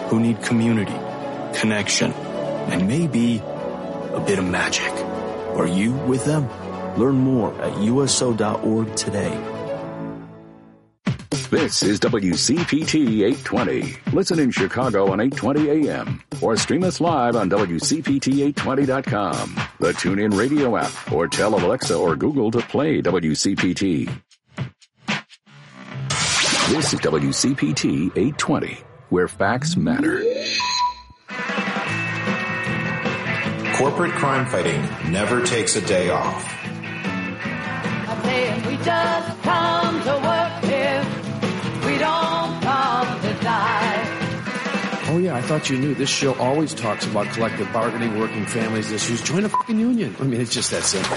who need community, connection, and maybe a bit of magic. Are you with them? Learn more at USO.org today. This is WCPT 820. Listen in Chicago on 820 AM or stream us live on WCPT820.com, the TuneIn radio app, or tell Alexa or Google to play WCPT. This is WCPT 820, where facts matter. Corporate crime fighting never takes a day off. I'm saying we just come to work here. We don't come to die. Oh, yeah, I thought you knew. This show always talks about collective bargaining, working families issues. Join a fucking union. I mean, it's just that simple.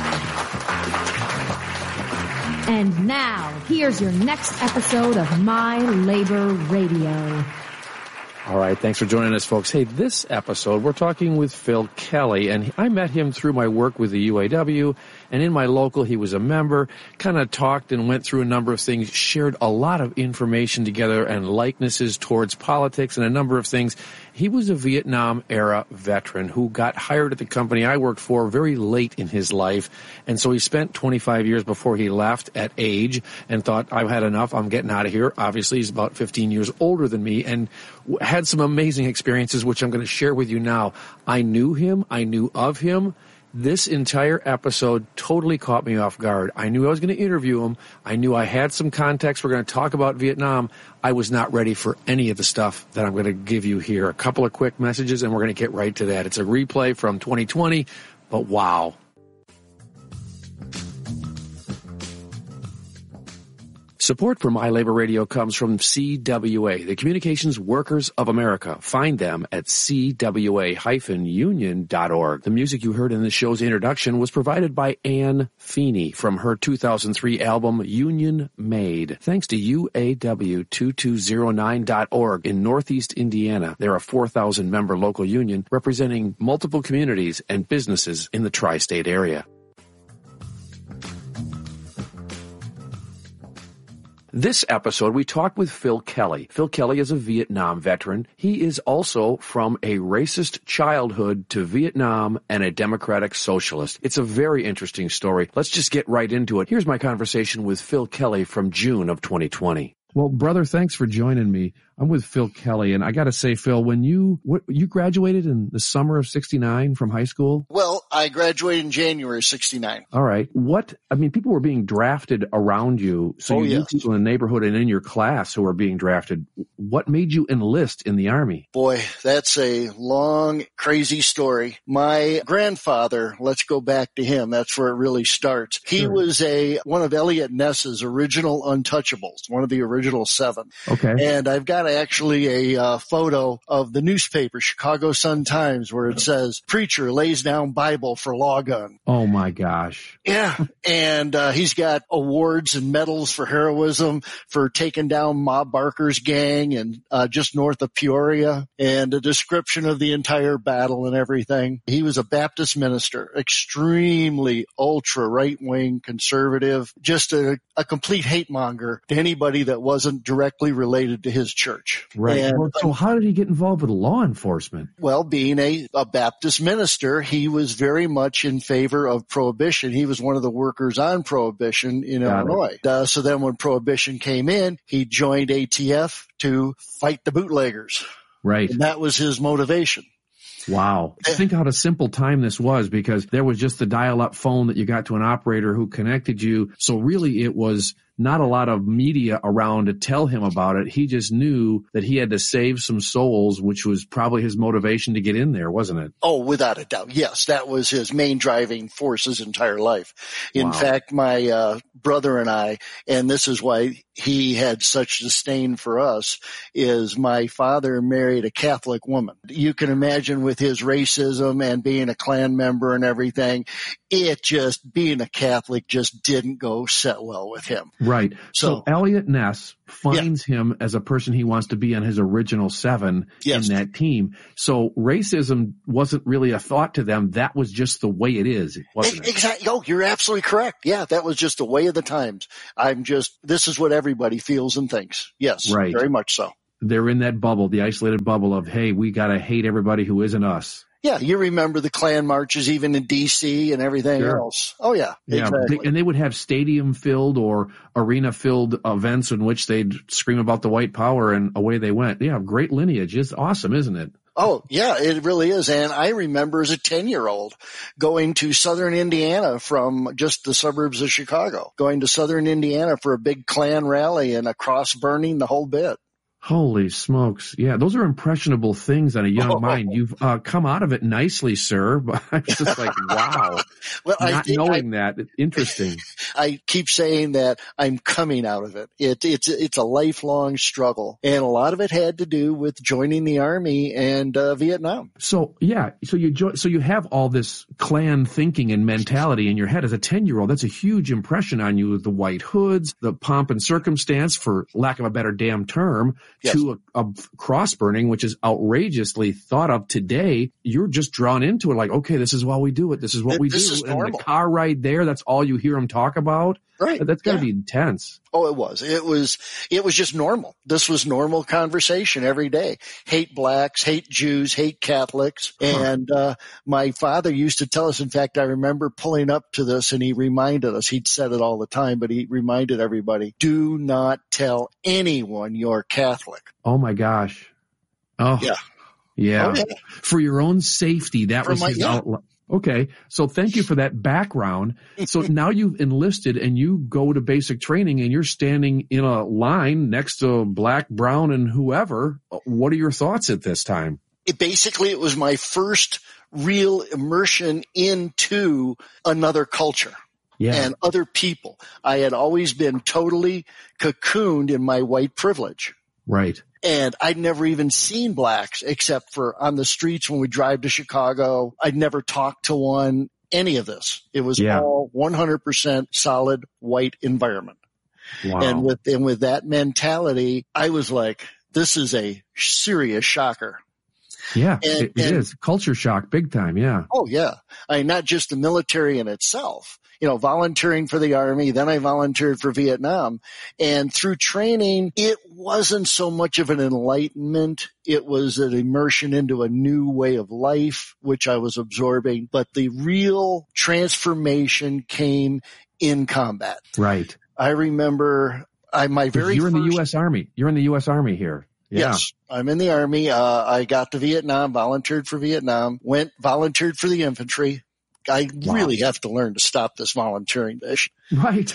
And now, here's your next episode of My Labor Radio. All right, thanks for joining us, folks. Hey, this episode, we're talking with Phil Kelly, and I met him through my work with the UAW, and in my local, he was a member, kind of talked and went through a number of things, shared a lot of information together and likenesses towards politics and a number of things. He was a Vietnam-era veteran who got hired at the company I worked for very late in his life, and so he spent 25 years before he left at age and thought, I've had enough, I'm getting out of here. Obviously, he's about 15 years older than me and had some amazing experiences, which I'm going to share with you now. I knew him. I knew of him. This entire episode totally caught me off guard. I knew I was going to interview him. I knew I had some context. We're going to talk about Vietnam. I was not ready for any of the stuff that I'm going to give you here. A couple of quick messages, and we're going to get right to that. It's a replay from 2020, but wow. Support for My Labor Radio comes from CWA, the Communications Workers of America. Find them at cwa-union.org. The music you heard in this show's introduction was provided by Ann Feeney from her 2003 album Union Made. Thanks to UAW2209.org in Northeast Indiana. They're a 4,000-member local union representing multiple communities and businesses in the tri-state area. This episode, we talked with Phil Kelly. Phil Kelly is a Vietnam veteran. He is also from a racist childhood to Vietnam and a democratic socialist. It's a very interesting story. Let's just get right into it. Here's my conversation with Phil Kelly from June of 2020. Well, brother, thanks for joining me. I'm with Phil Kelly, and I got to say, Phil, when you graduated in the summer of 69 from high school? Well, I graduated in January 69. All right. People were being drafted around you, so you knew people in the neighborhood and in your class who were being drafted. What made you enlist in the Army? Boy, that's a long, crazy story. My grandfather, let's go back to him. That's where it really starts. He was one of Eliot Ness's original Untouchables, one of the original 7. Okay. And I've got actually a photo of the newspaper, Chicago Sun-Times, where it says, "Preacher lays down Bible for law gun." Oh, my gosh. Yeah. And he's got awards and medals for heroism, for taking down Ma Barker's gang and just north of Peoria, and a description of the entire battle and everything. He was a Baptist minister, extremely ultra right-wing conservative, just a complete hate monger to anybody that wasn't directly related to his church. Right. So how did he get involved with law enforcement? Well, being a Baptist minister, he was very much in favor of prohibition. He was one of the workers on prohibition in Illinois. So then when prohibition came in, he joined ATF to fight the bootleggers. Right. And that was his motivation. Wow. Think how a simple time this was, because there was just the dial-up phone that you got to an operator who connected you. So really it was not a lot of media around to tell him about it. He just knew that he had to save some souls, which was probably his motivation to get in there, wasn't it? Oh, without a doubt. Yes, that was his main driving force his entire life. In fact, my brother and I, and this is why he had such disdain for us, is my father married a Catholic woman. You can imagine with his racism and being a Klan member and everything, being a Catholic just didn't go set well with him. Right. So Eliot Ness finds him as a person he wants to be on his original 7 in that team. So racism wasn't really a thought to them. That was just the way it is, wasn't it? Exactly. Oh, you're absolutely correct. Yeah, that was just the way of the times. This is what everybody feels and thinks. Yes, right. Very much so. they're in that bubble, the isolated bubble of, hey, we got to hate everybody who isn't us. Yeah, you remember the Klan marches even in D.C. and everything else. Oh, yeah, exactly. And they would have stadium-filled or arena-filled events in which they'd scream about the white power, and away they went. Yeah, great lineage. It's awesome, isn't it? Oh, yeah, it really is. And I remember as a 10-year-old going to southern Indiana from just the suburbs of Chicago, going to southern Indiana for a big Klan rally and a cross burning, the whole bit. Holy smokes. Yeah, those are impressionable things on a young mind. You've come out of it nicely, sir. But I'm just like, wow. Well, not knowing that. Interesting. I keep saying that I'm coming out of it. It's a lifelong struggle. And a lot of it had to do with joining the Army and Vietnam. So, yeah. So you have all this Klan thinking and mentality in your head as a 10-year-old. That's a huge impression on you with the white hoods, the pomp and circumstance, for lack of a better damn term. Yes. To a cross burning, which is outrageously thought of today. You're just drawn into it like, okay, this is why we do it. This is what we do. And the car ride there, that's all you hear them talk about. Right. That's got to be intense. Oh, it was. It was just normal. This was normal conversation every day. Hate blacks, hate Jews, hate Catholics. And my father used to tell us, in fact, I remember pulling up to this and he reminded us, he'd said it all the time, but he reminded everybody, do not tell anyone you're Catholic. Oh my gosh. Oh, yeah. Yeah. Oh, yeah. For your own safety, that was his outlook. Okay, so thank you for that background. So now you've enlisted and you go to basic training and you're standing in a line next to black, brown, and whoever. What are your thoughts at this time? It was my first real immersion into another culture. Yeah. And other people. I had always been totally cocooned in my white privilege. Right. And I'd never even seen blacks except for on the streets when we drive to Chicago. I'd never talked to one, any of this. It was all 100% solid white environment. Wow. And with that mentality, I was like, this is a serious shocker. Yeah, it is. Culture shock, big time, yeah. Oh, yeah. I mean, not just the military in itself. You know, volunteering for the Army, then I volunteered for Vietnam. And through training, it wasn't so much of an enlightenment. It was an immersion into a new way of life, which I was absorbing. But the real transformation came in combat. Right. I remember You're in the U.S. Army. You're in the U.S. Army here. Yeah. Yes, I'm in the Army. I got to Vietnam, volunteered for Vietnam, volunteered for the infantry. I really have to learn to stop this volunteering dish. Right.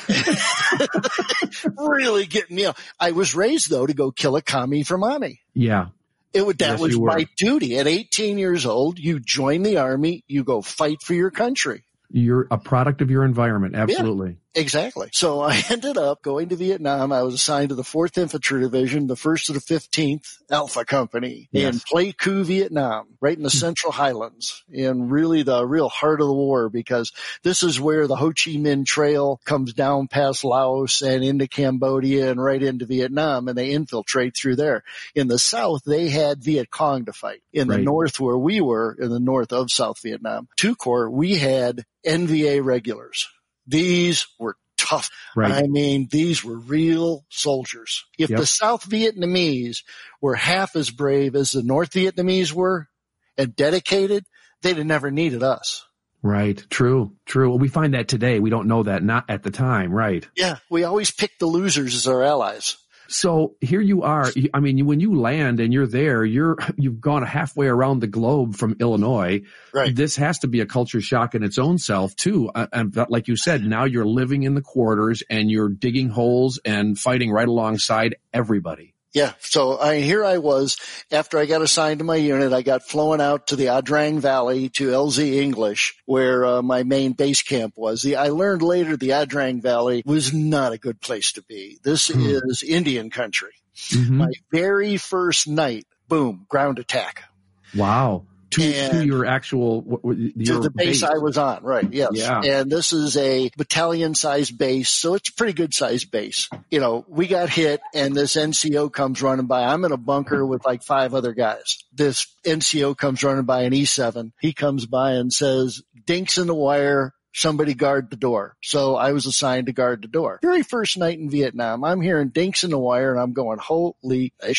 Really getting, I was raised though to go kill a commie for mommy. Yeah. That was my duty. At 18 years old, you join the Army, you go fight for your country. You're a product of your environment. Absolutely. Yeah, exactly. So I ended up going to Vietnam. I was assigned to the 4th Infantry Division, the 1st to the 15th Alpha Company in Pleiku, Vietnam, right in the Central Highlands, in really the real heart of the war, because this is where the Ho Chi Minh Trail comes down past Laos and into Cambodia and right into Vietnam, and they infiltrate through there. In the south, they had Viet Cong to fight. In the north, where we were, in the north of South Vietnam, 2 Corps, we had NVA regulars. These were tough. Right. I mean, these were real soldiers. If the South Vietnamese were half as brave as the North Vietnamese were and dedicated, they'd have never needed us. Right. True. We find that today. We don't know that, not at the time. Right. Yeah. We always pick the losers as our allies. So here you are. I mean, when you land and you're there, you've gone halfway around the globe from Illinois. Right. This has to be a culture shock in its own self too. And like you said, now you're living in the quarters and you're digging holes and fighting right alongside everybody. Yeah. So here I was, after I got assigned to my unit, I got flown out to the Adrang Valley to LZ English, where my main base camp was. I learned later the Adrang Valley was not a good place to be. This is Indian country. Mm-hmm. My very first night, boom, ground attack. Wow. To your actual to the base I was on, right? Yes. Yeah. And this is a battalion-sized base, so it's a pretty good-sized base. You know, we got hit, and this NCO comes running by. I'm in a bunker with like 5 other guys. This NCO comes running by an E7. He comes by and says, "Dinks in the wire. Somebody guard the door." So I was assigned to guard the door. Very first night in Vietnam, I'm hearing dinks in the wire, and I'm going, "Holy ish."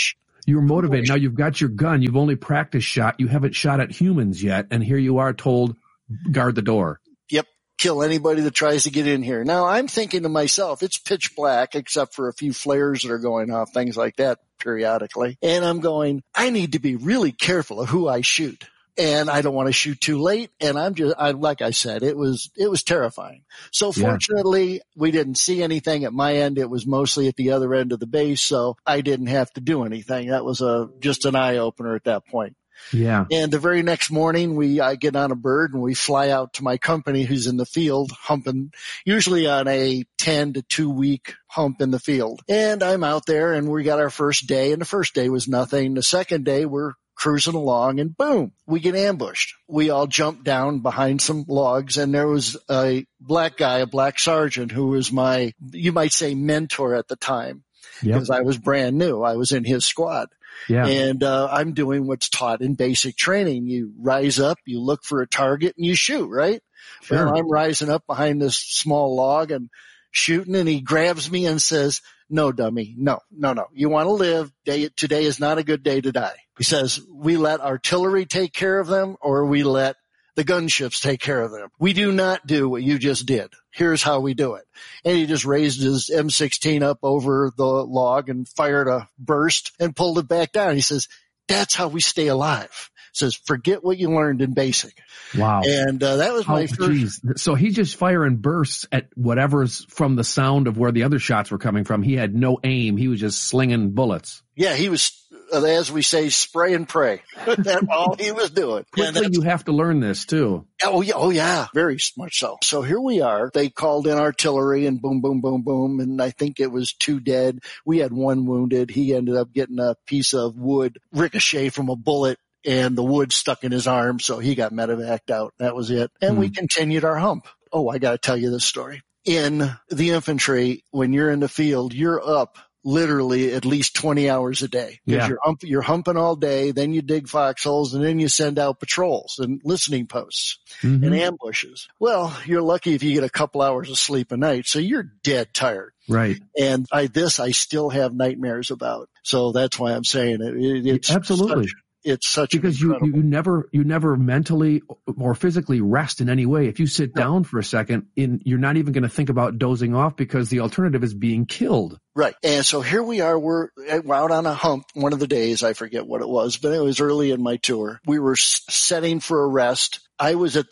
You were motivated. Now you've got your gun. You've only practiced shot. You haven't shot at humans yet. And here you are told, guard the door. Yep. Kill anybody that tries to get in here. Now I'm thinking to myself, it's pitch black except for a few flares that are going off, things like that periodically. And I'm going, I need to be really careful of who I shoot. And I don't want to shoot too late. And like I said, it was terrifying. So fortunately, we didn't see anything at my end. It was mostly at the other end of the base. So I didn't have to do anything. That was just an eye opener at that point. Yeah. And the very next morning, I get on a bird and we fly out to my company who's in the field humping, usually on a 10 to 2 week hump in the field. And I'm out there and we got our first day, and the first day was nothing. The second day we're cruising along and boom, we get ambushed. We all jump down behind some logs, and there was a black guy, a black sergeant, who was my, you might say, mentor at the time, because I was brand new. I was in his squad. Yeah. And I'm doing what's taught in basic training. You rise up, you look for a target, and you shoot, right? Sure. Well, I'm rising up behind this small log and shooting, and he grabs me and says, no, dummy, no. You want to live. Today is not a good day to die. He says, we let artillery take care of them, or we let the gunships take care of them. We do not do what you just did. Here's how we do it. And he just raised his M16 up over the log and fired a burst and pulled it back down. He says, that's how we stay alive. He says, forget what you learned in basic. Wow. And that was my first. Geez. So he's just firing bursts at whatever's from the sound of where the other shots were coming from. He had no aim. He was just slinging bullets. Yeah, he was, as we say, spray and pray. That's all he was doing. Quickly, you have to learn this too. Oh yeah, very much so. So here we are. They called in artillery and boom, boom, boom, boom. And I think it was 2 dead. We had 1 wounded. He ended up getting a piece of wood ricochet from a bullet, and the wood stuck in his arm. So he got medevaced out. That was it. And we continued our hump. Oh, I got to tell you this story. In the infantry, when you're in the field, you're up literally at least 20 hours a day, because you're humping all day. Then you dig foxholes, and then you send out patrols and listening posts and ambushes. Well, you're lucky if you get a couple hours of sleep a night. So you're dead tired. Right. And I still have nightmares about. So that's why I'm saying it. It's absolutely. It's such because you never mentally or physically rest in any way. If you sit down for a second, you're not even going to think about dozing off, because the alternative is being killed. Right. And so here we are. We're out on a hump one of the days. I forget what it was, but it was early in my tour. We were setting for a rest. I was at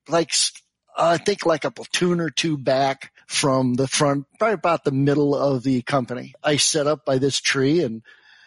I think like a platoon or 2 back from the front, probably about the middle of the company. I set up by this tree and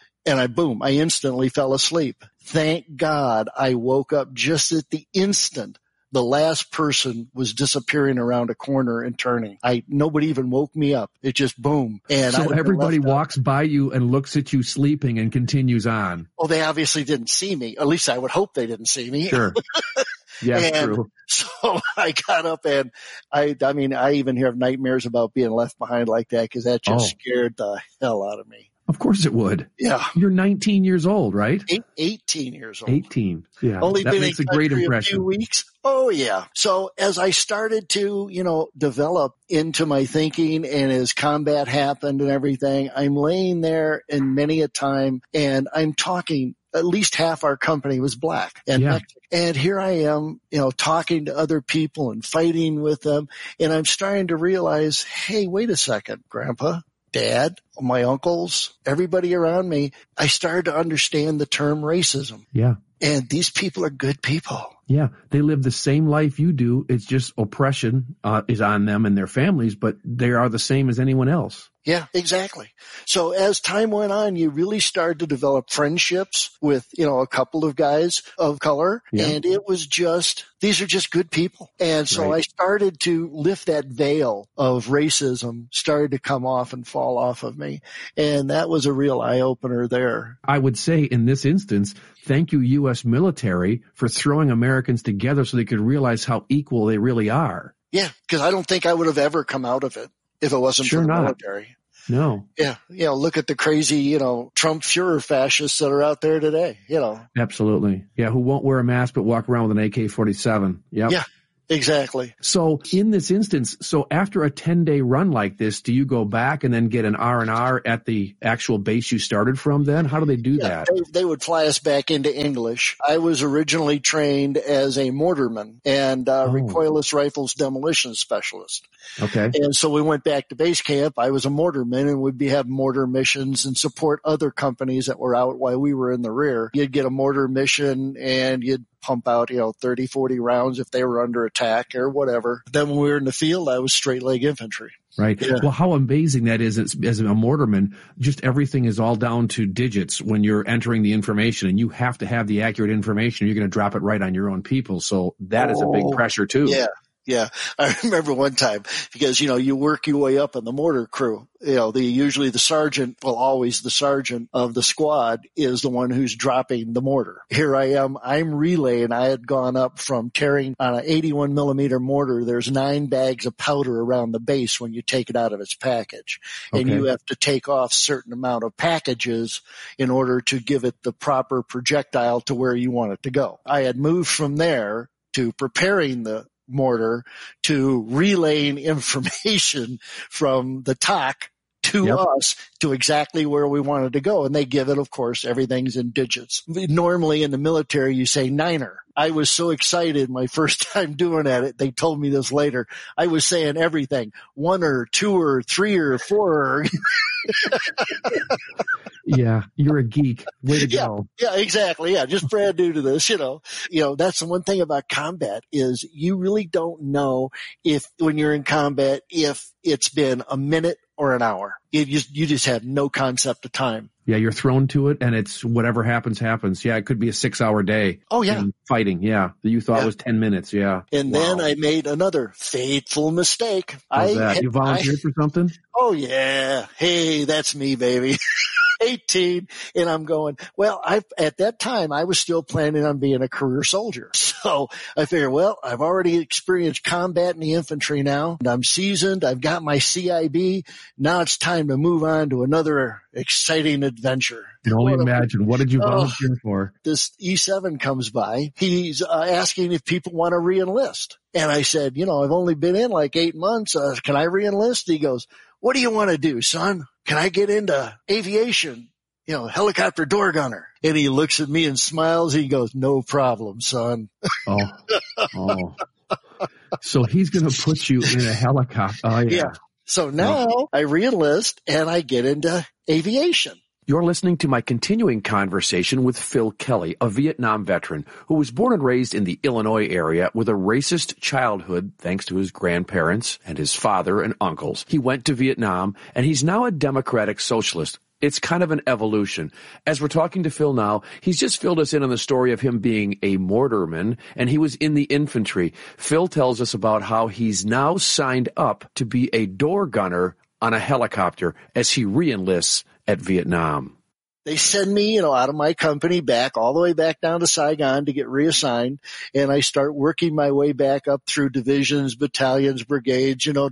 I instantly fell asleep. Thank God I woke up just at the instant the last person was disappearing around a corner and turning. Nobody even woke me up. It just boom. And so everybody walks by you and looks at you sleeping and continues on. Well, they obviously didn't see me. At least I would hope they didn't see me. Sure. Yeah, true. So I got up, and I even have nightmares about being left behind like that, because that just scared the hell out of me. Of course it would. Yeah. You're 19 years old, right? 18 years old. 18. Yeah. Only that been makes in a great impression. A few weeks. Oh, yeah. So as I started to, develop into my thinking, and as combat happened and everything, I'm laying there in many a time, and I'm talking. At least half our company was black and Mexican. And here I am, talking to other people and fighting with them. And I'm starting to realize, hey, wait a second, Grandpa, Dad, my uncles, everybody around me. I started to understand the term racism. Yeah. And these people are good people. Yeah. They live the same life you do. It's just oppression is on them and their families, but they are the same as anyone else. Yeah, exactly. So as time went on, you really started to develop friendships with, a couple of guys of color. Yeah. And it was these are just good people. And so I started to lift that veil of racism, started to come off and fall off of me. And that was a real eye opener there. I would say in this instance, thank you, U.S. military, for throwing Americans together so they could realize how equal they really are. Yeah, because I don't think I would have ever come out of it if it wasn't for the military. No. Yeah. Look at the crazy, Trump Fuhrer fascists that are out there today, Absolutely. Yeah. Who won't wear a mask but walk around with an AK-47. Yep. Yeah. Exactly. So in this instance, so after a 10-day run like this, do you go back and then get an R&R at the actual base you started from then? How do they do that? They would fly us back into English. I was originally trained as a mortarman and recoilless rifles demolition specialist. Okay. And so we went back to base camp. I was a mortarman and would have mortar missions and support other companies that were out while we were in the rear. You'd get a mortar mission and you'd pump out, 30, 40 rounds if they were under attack or whatever. Then when we were in the field, I was straight leg infantry. Right. Yeah. Well, how amazing that is as a mortarman, just everything is all down to digits when you're entering the information, and you have to have the accurate information. You're going to drop it right on your own people. So that is a big pressure too. Yeah. Yeah. I remember one time because, you work your way up in the mortar crew. Usually the sergeant, always the sergeant of the squad is the one who's dropping the mortar. Here I am. I'm relaying. I had gone up from tearing on an 81 millimeter mortar. There's 9 bags of powder around the base when you take it out of its package. Okay. And you have to take off certain amount of packages in order to give it the proper projectile to where you want it to go. I had moved from there to preparing the mortar to relaying information from the TOC to us to exactly where we wanted to go. And they give it, of course, everything's in digits. Normally in the military, you say niner. I was so excited my first time doing it. They told me this later. I was saying everything, 1 or 2 or 3 or 4. Yeah, you're a geek. Way to go. Yeah, exactly. Yeah, just brand new to this, that's the one thing about combat is you really don't know when you're in combat, if it's been a minute or an hour. You just have no concept of time. Yeah, you're thrown to it, and it's whatever happens, happens. Yeah, it could be a 6-hour day. Oh, yeah. Fighting, yeah. That you thought was 10 minutes, yeah. And then I made another fateful mistake. How's that? You volunteered for something? Oh, yeah. Hey, that's me, baby. 18, and I'm going, at that time, I was still planning on being a career soldier. So I figured, I've already experienced combat in the infantry now, and I'm seasoned. I've got my CIB. Now it's time to move on to another exciting adventure. I can only imagine. What did you volunteer for? This E7 comes by. He's asking if people want to re-enlist. And I said, I've only been in like 8 months. Can I re-enlist? He goes, what do you want to do, son? Can I get into aviation? Helicopter door gunner. And he looks at me and smiles. He goes, no problem, son. Oh. So he's going to put you in a helicopter. Oh, yeah. So now I re-enlist and I get into aviation. You're listening to my continuing conversation with Phil Kelly, a Vietnam veteran who was born and raised in the Illinois area with a racist childhood thanks to his grandparents and his father and uncles. He went to Vietnam, and he's now a democratic socialist. It's kind of an evolution. As we're talking to Phil now, he's just filled us in on the story of him being a mortarman, and he was in the infantry. Phil tells us about how he's now signed up to be a door gunner on a helicopter as he re-enlists at Vietnam. They send me, out of my company back all the way back down to Saigon to get reassigned. And I start working my way back up through divisions, battalions, brigades, And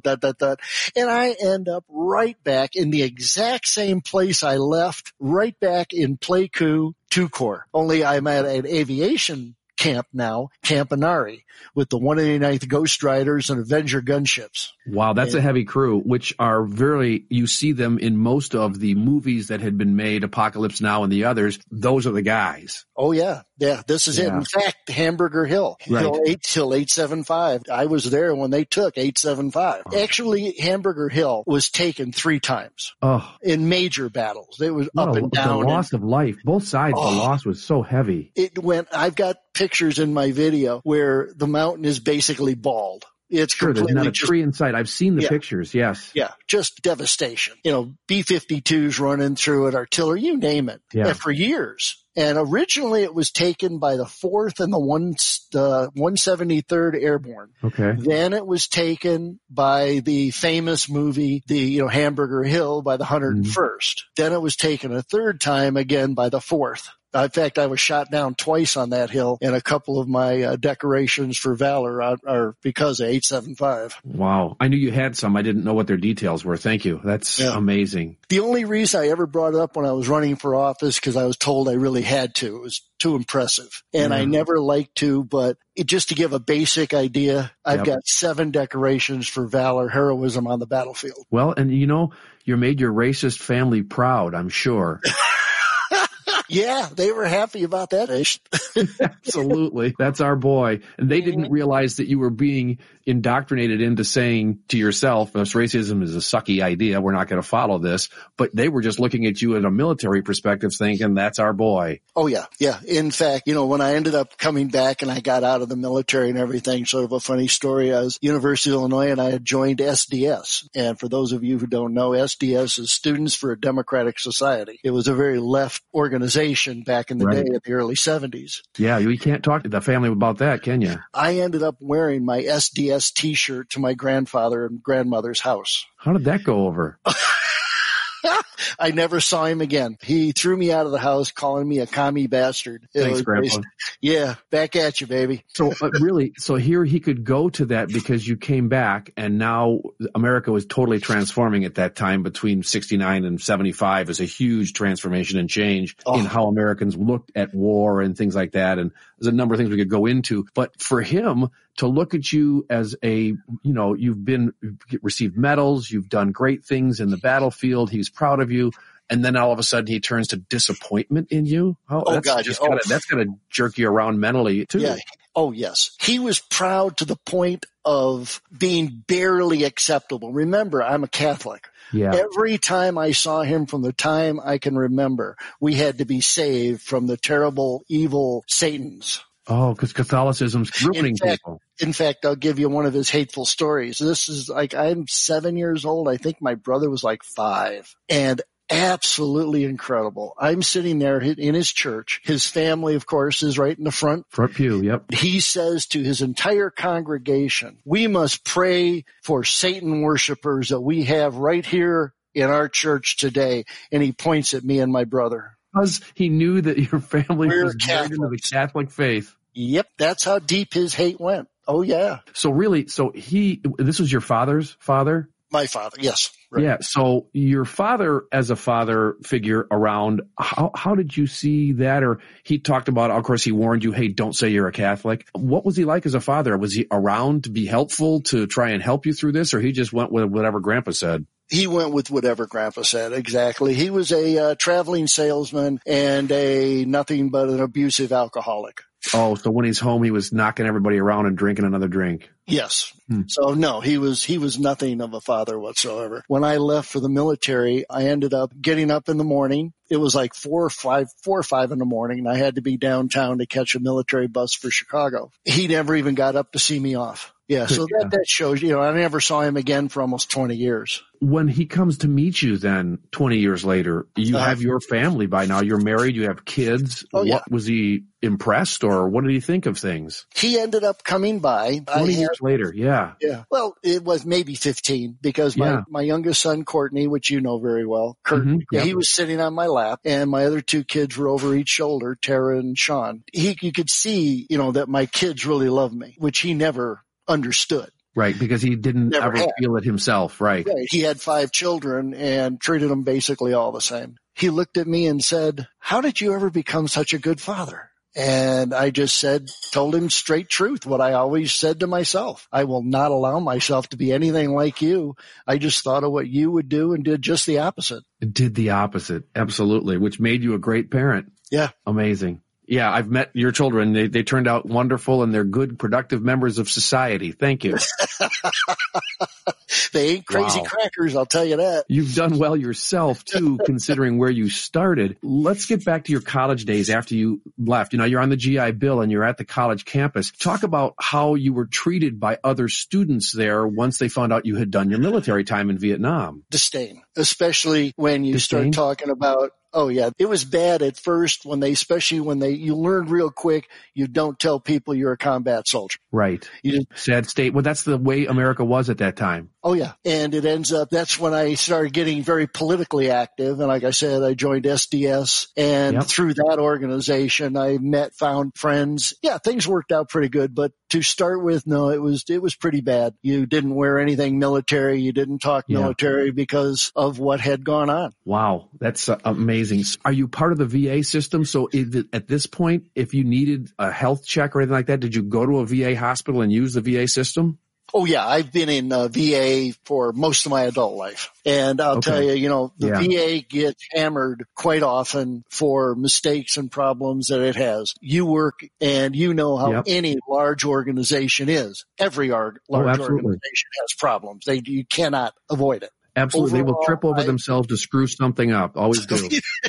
I end up right back in the exact same place I left, right back in Pleiku 2 Corps. Only I'm at an aviation camp now, Camp Anari, with the 189th Ghost Riders and Avenger gunships. Wow, that's a heavy crew, which are you see them in most of the movies that had been made, Apocalypse Now and the others. Those are the guys. Oh, yeah. Yeah, this is it. In fact, Hamburger Hill, right. Hill 875. I was there when they took 875. Oh. Actually, Hamburger Hill was taken 3 times in major battles. It was up and down. The loss of life. Both sides, the loss was so heavy. I've got pictures in my video where the mountain is basically bald. It's sure, there's not a tree in sight. I've seen the pictures, yes. Yeah, just devastation. B-52s running through it, artillery, you name it. Yeah. For years. And originally it was taken by the 4th and the 173rd Airborne. Okay. Then it was taken by the famous movie, Hamburger Hill by the 101st. Then it was taken a 3rd time again by the 4th. In fact, I was shot down twice on that hill, and a couple of my decorations for valor are because of 875. Wow. I knew you had some. I didn't know what their details were. Thank you. That's amazing. The only reason I ever brought it up when I was running for office, because I was told I really had to. It was too impressive. And I never liked to, but just to give a basic idea, I've got 7 decorations for valor, heroism on the battlefield. Well, and you made your racist family proud, I'm sure. Yeah, they were happy about that. Absolutely. That's our boy. And they didn't realize that you were being indoctrinated into saying to yourself, racism is a sucky idea. We're not going to follow this. But they were just looking at you in a military perspective thinking, that's our boy. Oh, yeah. Yeah. In fact, when I ended up coming back and I got out of the military and everything, sort of a funny story, I was University of Illinois and I had joined SDS. And for those of you who don't know, SDS is Students for a Democratic Society. It was a very left organization back in the day in the early 70s. Yeah, you can't talk to the family about that, can you? I ended up wearing my SDS T-shirt to my grandfather and grandmother's house. How did that go over? I never saw him again. He threw me out of the house, calling me a commie bastard. Thanks, Grandpa. Yeah, back at you, baby. So so here he could go to that because you came back, and now America was totally transforming at that time. Between 69 and 75 is a huge transformation and change in how Americans looked at war and things like that. And there's a number of things we could go into. But for him to look at you as you've received medals, you've done great things in the battlefield, he's proud of you, and then all of a sudden he turns to disappointment in you. That's going to jerk you around mentally too. Yeah. Oh, yes. He was proud to the point of being barely acceptable. Remember, I'm a Catholic. Yeah. Every time I saw him from the time I can remember, we had to be saved from the terrible, evil Satans. Oh, because Catholicism's ruining people. In fact, I'll give you one of his hateful stories. This is I'm 7 years old. I think my brother was 5. And absolutely incredible. I'm sitting there in his church. His family, of course, is right in the front pew. Yep. He says to his entire congregation, we must pray for Satan worshipers that we have right here in our church today. And he points at me and my brother. Because he knew that your family was married into the Catholic faith. Yep, that's how deep his hate went. Oh, yeah. So this was your father's father? My father, yes. Right. Yeah, so your father as a father figure around, how did you see that? Or he talked about, of course, he warned you, hey, don't say you're a Catholic. What was he like as a father? Was he around to be helpful, to try and help you through this? Or he just went with whatever Grandpa said? He went with whatever Grandpa said, exactly. He was a traveling salesman and a nothing but an abusive alcoholic. Oh, so when he's home, he was knocking everybody around and drinking another drink. Yes. So no, he was nothing of a father whatsoever. When I left for the military, I ended up getting up in the morning. It was 4 or 5 in the morning, and I had to be downtown to catch a military bus for Chicago. He never even got up to see me off. Yeah, so that shows, I never saw him again for almost 20 years. When he comes to meet you then 20 years later, you have your family by now. You're married, you have kids. Oh, yeah. Was he impressed, or what did he think of things? He ended up coming by. 20 years later, yeah. Yeah. Well, it was maybe 15 because my youngest son, Courtney, which you know very well, Kurt, he was sitting on my lap, and my other 2 kids were over each shoulder, Tara and Sean. You could see, that my kids really loved me, which he never understood. Right, because he didn't ever feel it himself, right? He had 5 children and treated them basically all the same. He looked at me and said, how did you ever become such a good father? And I just told him straight truth, what I always said to myself. I will not allow myself to be anything like you. I just thought of what you would do and did just the opposite. Did the opposite, absolutely, which made you a great parent. Yeah. Amazing. Yeah, I've met your children. They turned out wonderful, and they're good, productive members of society. Thank you. They ain't crazy crackers, I'll tell you that. You've done well yourself, too, considering where you started. Let's get back to your college days after you left. You're on the GI Bill, and you're at the college campus. Talk about how you were treated by other students there once they found out you had done your military time in Vietnam. Disdain, especially when you start talking about, oh, yeah. It was bad at first especially when you learn real quick, you don't tell people you're a combat soldier. Right. Sad state. Well, that's the way America was at that time. Oh, yeah. And it ends up, that's when I started getting very politically active. And like I said, I joined SDS. And through that organization, I found friends. Yeah, things worked out pretty good. But to start with, no, it was pretty bad. You didn't wear anything military. You didn't talk military because of what had gone on. Wow. That's amazing. Are you part of the VA system? So at this point, if you needed a health check or anything like that, did you go to a VA hospital and use the VA system? Oh, yeah. I've been in VA for most of my adult life. And I'll tell you, the VA gets hammered quite often for mistakes and problems that it has. You work and you know how any large organization is. Every large organization has problems. You cannot avoid it. Absolutely. Overall, they will trip over themselves to screw something up. Always do.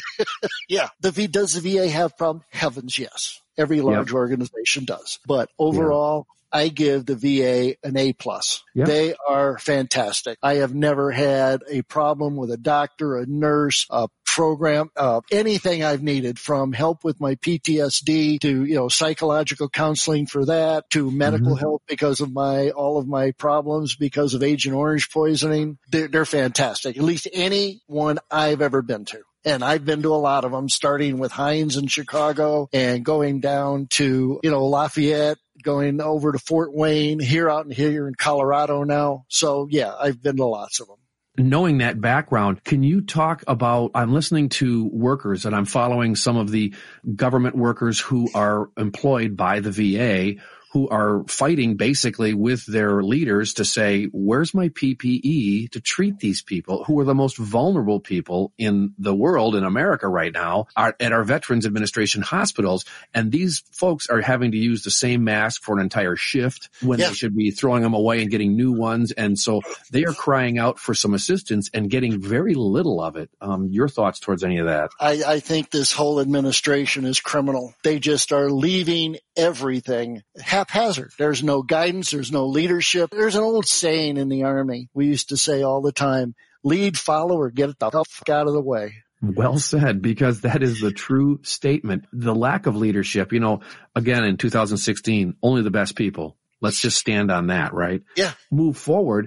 Yeah. Does the VA have problems? Heavens, yes. Every large organization does. But overall, I give the VA an A+. Yep. They are fantastic. I have never had a problem with a doctor, a nurse, a program, anything I've needed, from help with my PTSD to, psychological counseling for that, to medical help because of all of my problems because of Agent Orange poisoning. They're fantastic. At least any one I've ever been to. And I've been to a lot of them, starting with Hines in Chicago and going down to, Lafayette, going over to Fort Wayne, here in Colorado now. So, yeah, I've been to lots of them. Knowing that background, can you talk about, I'm listening to workers and I'm following some of the government workers who are employed by the VA, who are fighting basically with their leaders to say, where's my PPE to treat these people who are the most vulnerable people in the world, in America right now, at our Veterans Administration hospitals. And these folks are having to use the same mask for an entire shift when they should be throwing them away and getting new ones. And so they are crying out for some assistance and getting very little of it. Your thoughts towards any of that? I think this whole administration is criminal. They just are leaving everything haphazard. There's no guidance. There's no leadership. There's an old saying in the Army we used to say all the time, lead, follow, or get the fuck out of the way. Well said, because that is the true statement. The lack of leadership, again, in 2016, only the best people. Let's just stand on that, right? Yeah. Move forward.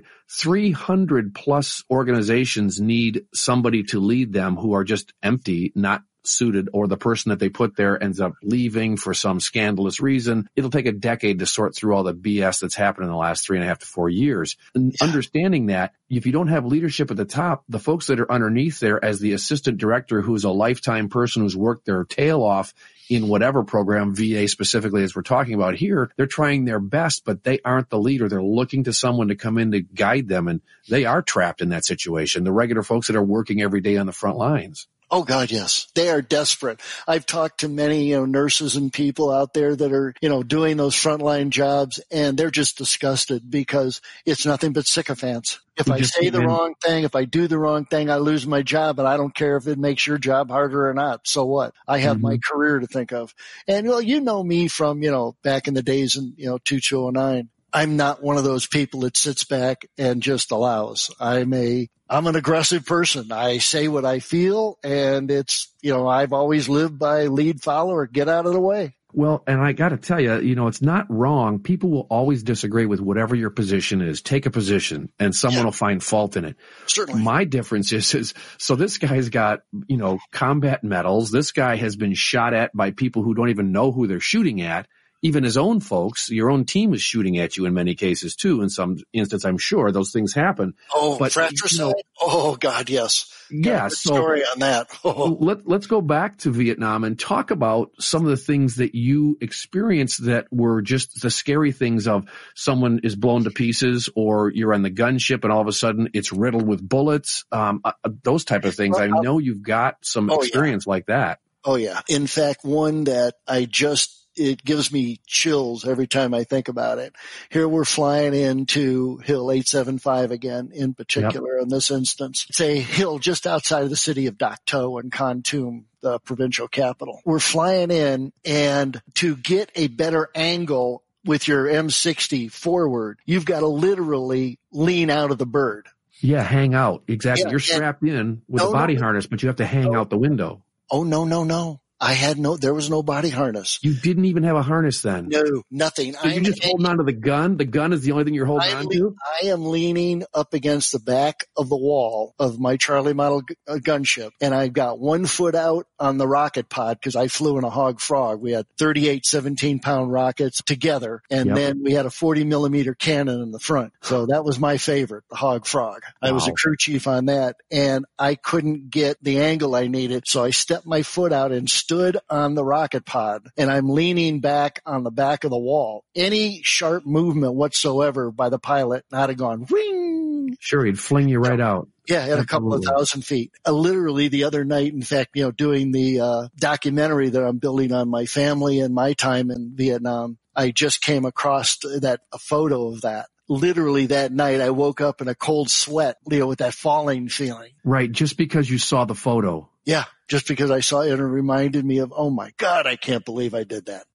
300 plus organizations need somebody to lead them who are just empty, not suited, or the person that they put there ends up leaving for some scandalous reason. It'll take a decade to sort through all the BS that's happened in the last 3.5 to 4 years. And understanding that, if you don't have leadership at the top, the folks that are underneath there as the assistant director, who's a lifetime person who's worked their tail off in whatever program, VA specifically, as we're talking about here, they're trying their best, but they aren't the leader. They're looking to someone to come in to guide them, and they are trapped in that situation. The regular folks that are working every day on the front lines. Oh, God, yes. They are desperate. I've talked to many, nurses and people out there that are, doing those frontline jobs, and they're just disgusted because it's nothing but sycophants. If I say the wrong thing, if I do the wrong thing, I lose my job, and I don't care if it makes your job harder or not. So what? I have my career to think of. And, me from, back in the days in, 2009. I'm not one of those people that sits back and just allows. I'm an aggressive person. I say what I feel, and it's, I've always lived by lead, follow, or get out of the way. Well, and I got to tell you, it's not wrong. People will always disagree with whatever your position is. Take a position, and someone will find fault in it. Certainly. My difference is, so this guy's got, combat medals. This guy has been shot at by people who don't even know who they're shooting at. Even his own folks, your own team is shooting at you in many cases too. In some instance, I'm sure those things happen. Oh, but fratricide? Oh, God, yes. Yeah. Story on that. Oh. Let's go back to Vietnam and talk about some of the things that you experienced that were just the scary things of someone is blown to pieces, or you're on the gunship and all of a sudden it's riddled with bullets. Those type of things. I know you've got some experience like that. Oh, yeah. In fact, one that it gives me chills every time I think about it. Here we're flying into Hill 875 again, in particular in this instance. It's a hill just outside of the city of Dak To in Kon Tum, the provincial capital. We're flying in, and to get a better angle with your M60 forward, you've got to literally lean out of the bird. Yeah, hang out. Exactly. You're strapped in with a body harness, but you have to hang out the window. Oh, no. There was no body harness. You didn't even have a harness then? No, nothing. So you're just holding on to the gun? The gun is the only thing you're holding on to? I am leaning up against the back of the wall of my Charlie model gunship, and I've got 1 foot out on the rocket pod because I flew in a Hog Frog. We had 38 17-pound rockets together, and then we had a 40-millimeter cannon in the front. So that was my favorite, the Hog Frog. I was a crew chief on that, and I couldn't get the angle I needed, so I stepped my foot out and stood on the rocket pod, and I'm leaning back on the back of the wall. Any sharp movement whatsoever by the pilot, I'd have gone, wing! Sure, he'd fling you right out. Yeah, at a couple of 1,000 feet. Literally the other night, in fact, doing the documentary that I'm building on my family and my time in Vietnam, I just came across a photo of that. Literally that night, I woke up in a cold sweat, with that falling feeling. Right, just because you saw the photo. Yeah, just because I saw it, and it reminded me of, oh my God, I can't believe I did that.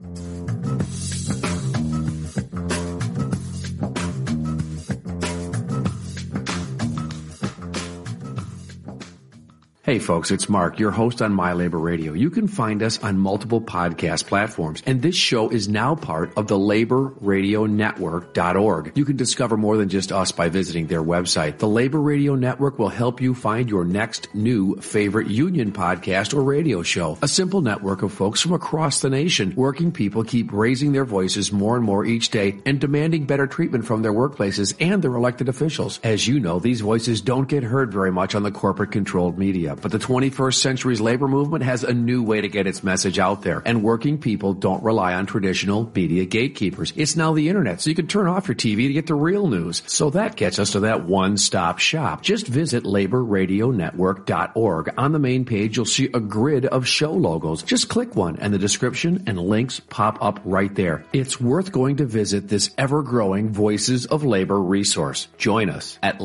Hey folks, it's Mark, your host on My Labor Radio. You can find us on multiple podcast platforms, and this show is now part of the LaborRadioNetwork.org. You can discover more than just us by visiting their website. The Labor Radio Network will help you find your next new favorite union podcast or radio show. A simple network of folks from across the nation. Working people keep raising their voices more and more each day and demanding better treatment from their workplaces and their elected officials. As you know, these voices don't get heard very much on the corporate-controlled media. But the 21st century's labor movement has a new way to get its message out there, and working people don't rely on traditional media gatekeepers. It's now the internet, so you can turn off your TV to get the real news. So that gets us to that one-stop shop. Just visit LaborRadioNetwork.org. On the main page, you'll see a grid of show logos. Just click one, and the description and links pop up right there. It's worth going to visit this ever-growing Voices of Labor resource. Join us at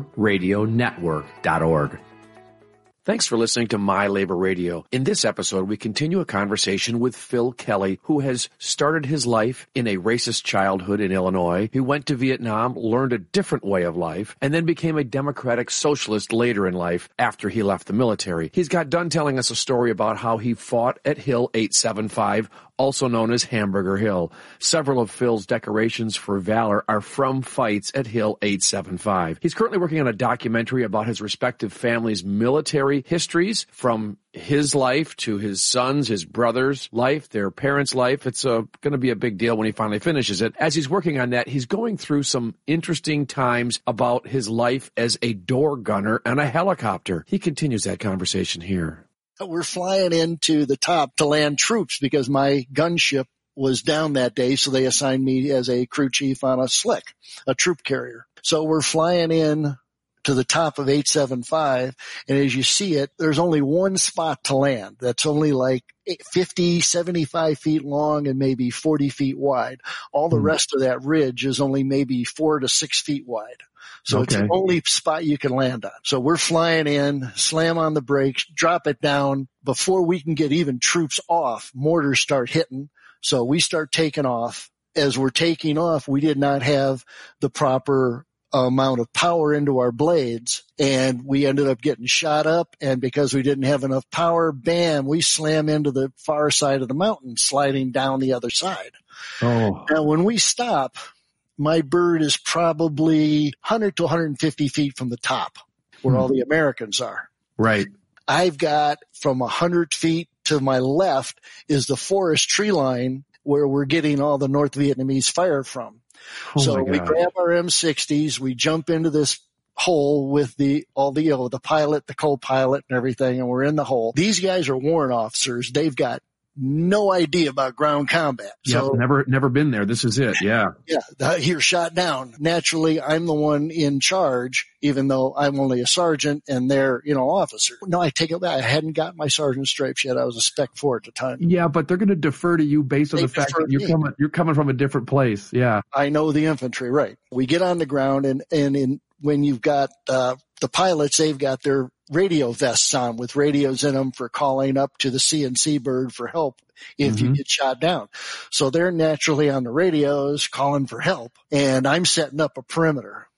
LaborRadioNetwork.org. Thanks for listening to My Labor Radio. In this episode, we continue a conversation with Phil Kelly, who has started his life in a racist childhood in Illinois. He went to Vietnam, learned a different way of life, and then became a democratic socialist later in life after he left the military. He's got done telling us a story about how he fought at Hill 875, also known as Hamburger Hill. Several of Phil's decorations for valor are from fights at Hill 875. He's currently working on a documentary about his respective families' military histories, from his life to his sons, his brother's life, their parents' life. It's going to be a big deal when he finally finishes it. As he's working on that, he's going through some interesting times about his life as a door gunner on a helicopter. He continues that conversation here. We're flying into the top to land troops because my gunship was down that day, so they assigned me as a crew chief on a Slick, a troop carrier. So we're flying in to the top of 875, and as you see it, there's only one spot to land that's only like 50, 75 feet long and maybe 40 feet wide. All the rest of that ridge is only maybe 4 to 6 feet wide. So it's the only spot you can land on. So we're flying in, slam on the brakes, drop it down. Before we can get even troops off, mortars start hitting. So we start taking off. As we're taking off, we did not have the proper amount of power into our blades, and we ended up getting shot up. And because we didn't have enough power, bam, we slam into the far side of the mountain, sliding down the other side. Oh. Now, when we stop, my bird is probably 100 to 150 feet from the top where all the Americans are. Right. I've got from 100 feet to my left is the forest tree line where we're getting all the North Vietnamese fire from. Oh, so we grab our M60s, we jump into this hole with the pilot, the co-pilot and everything, and we're in the hole. These guys are warrant officers. They've got no idea about ground combat. So, never been there. This is it. Yeah. Yeah. You're shot down. Naturally, I'm the one in charge, even though I'm only a sergeant and they're, officer. No, I take it back. I hadn't got my sergeant stripes yet. I was a Spec 4 at the time. Yeah, but they're going to defer to you based on the fact that you're coming from a different place. Yeah. I know the infantry, right. We get on the ground and when you've got, the pilots, they've got their radio vests on with radios in them for calling up to the CNC bird for help if you get shot down. So they're naturally on the radios calling for help, and I'm setting up a perimeter.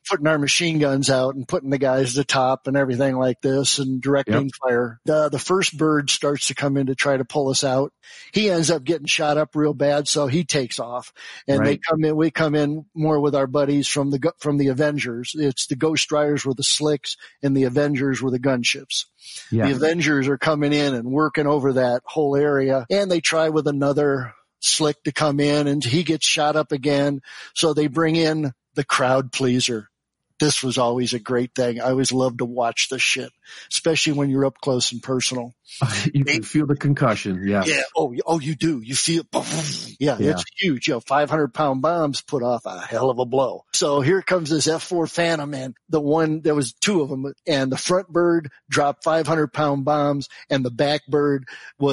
putting our machine guns out and putting the guys to top and everything like this and directing fire. The first bird starts to come in to try to pull us out. He ends up getting shot up real bad, so he takes off. And they come in. We come in more with our buddies from the Avengers. It's the Ghost Riders were the slicks, and the Avengers were the gunships. Yeah. The Avengers are coming in and working over that whole area, and they try with another slick to come in, and he gets shot up again. So they bring in the crowd pleaser. This was always a great thing. I always loved to watch this shit, especially when you're up close and personal. You can feel the concussion. Yeah. Yeah. Oh, you do. You feel, yeah, it's huge. 500-pound bombs put off a hell of a blow. So here comes this F-4 Phantom, and there was two of them, and the front bird dropped 500-pound bombs, and the back bird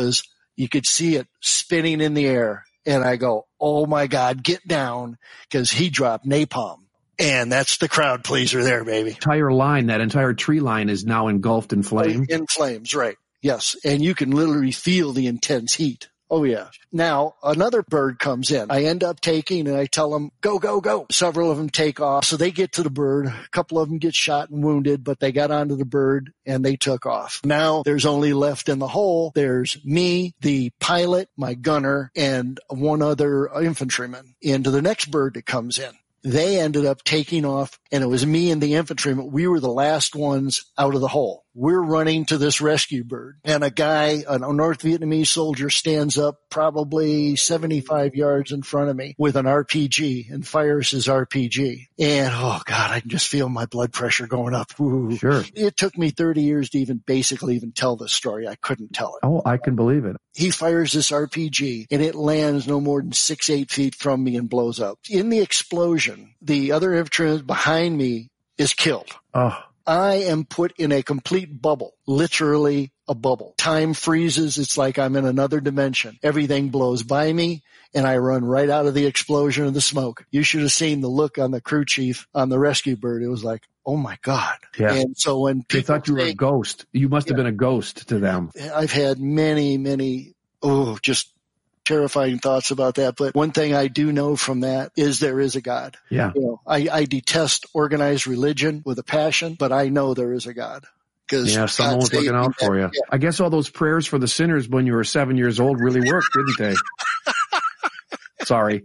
you could see it spinning in the air. And I go, oh my God, get down, because he dropped napalm. And that's the crowd pleaser there, baby. That entire tree line is now engulfed in flame. In flames, right. Yes. And you can literally feel the intense heat. Oh, yeah. Now, another bird comes in. I end up taking, and I tell them, go, go, go. Several of them take off. So they get to the bird. A couple of them get shot and wounded, but they got onto the bird, and they took off. Now, there's only left in the hole. There's me, the pilot, my gunner, and one other infantryman into the next bird that comes in. They ended up taking off, and it was me and the infantryman. We were the last ones out of the hole. We're running to this rescue bird, and a North Vietnamese soldier stands up probably 75 yards in front of me with an RPG and fires his RPG. And, oh, God, I can just feel my blood pressure going up. Ooh. Sure. It took me 30 years to even tell this story. I couldn't tell it. Oh, I can believe it. He fires this RPG, and it lands no more than 6-8 feet from me and blows up. In the explosion, the other infantryman behind me is killed. Oh. I am put in a complete bubble, literally a bubble. Time freezes. It's like I'm in another dimension. Everything blows by me, and I run right out of the explosion of the smoke. You should have seen the look on the crew chief on the rescue bird. It was like, oh, my God. Yeah. And so when people they thought you were a ghost. You must have been a ghost to them. I've had many, just terrifying thoughts about that. But one thing I do know from that is there is a God. Yeah. I detest organized religion with a passion, but I know there is a God. Someone was looking out for you. Yeah. I guess all those prayers for the sinners when you were 7 years old really worked, didn't they? Sorry.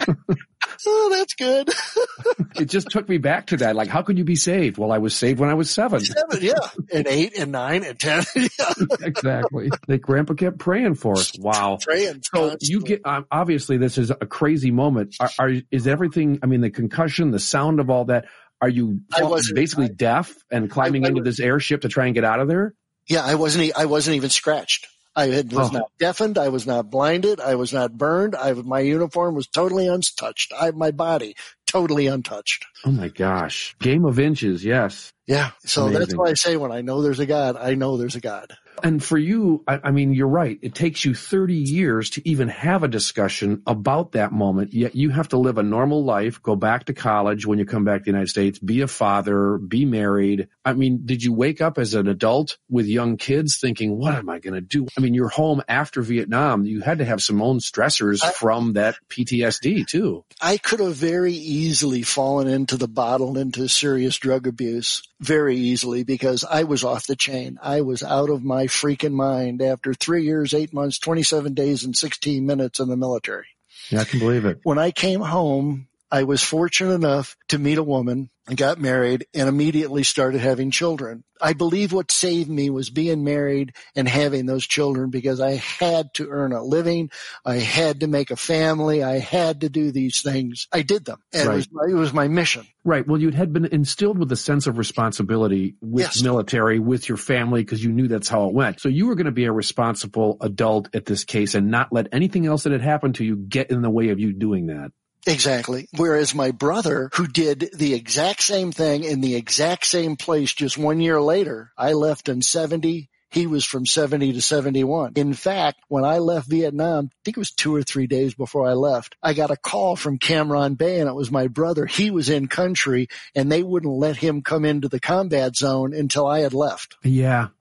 Oh, that's good. It just took me back to that. Like, how could you be saved? Well, I was saved when I was 7. 7, yeah. And 8 and 9 and 10. Yeah. Exactly. Grandpa kept praying for us. Wow. Praying. So you get, obviously this is a crazy moment. Is everything, the concussion, the sound of all that, are you basically deaf and climbing into this airship to try and get out of there? Yeah, I wasn't even scratched. I was not deafened. I was not blinded. I was not burned. My uniform was totally untouched. My body totally untouched. Oh my gosh. Game of inches. Yes. Yeah. So amazing. That's why I say when I know there's a God, I know there's a God. And for you, you're right. It takes you 30 years to even have a discussion about that moment. Yet you have to live a normal life, go back to college when you come back to the United States, be a father, be married. Did you wake up as an adult with young kids thinking, what am I going to do? You're home after Vietnam. You had to have some own stressors from that PTSD too. I could have very easily fallen into the bottle, into serious drug abuse. Very easily, because I was off the chain. I was out of my freaking mind after 3 years, 8 months, 27 days, and 16 minutes in the military. Yeah, I can believe it. When I came home, I was fortunate enough to meet a woman and got married and immediately started having children. I believe what saved me was being married and having those children, because I had to earn a living. I had to make a family. I had to do these things. I did them. And right. It was my mission. Right. Well, you had been instilled with a sense of responsibility with military, with your family, because you knew that's how it went. So you were going to be a responsible adult at this case and not let anything else that had happened to you get in the way of you doing that. Exactly. Whereas my brother, who did the exact same thing in the exact same place just 1 year later, I left in 70. He was from 70 to 71. In fact, when I left Vietnam, I think it was 2 or 3 days before I left, I got a call from Cam Ranh Bay, and it was my brother. He was in country, and they wouldn't let him come into the combat zone until I had left. Yeah.